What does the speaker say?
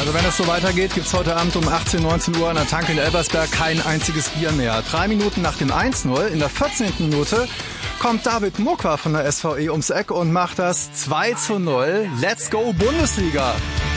Also wenn es so weitergeht, gibt's heute Abend um 18, 19 Uhr an der Tanke in Elversberg kein einziges Bier mehr. 3 Minuten nach dem 1:0, in der 14. Minute, kommt David Mukwa von der SVE ums Eck und macht das 2:0. Let's go Bundesliga!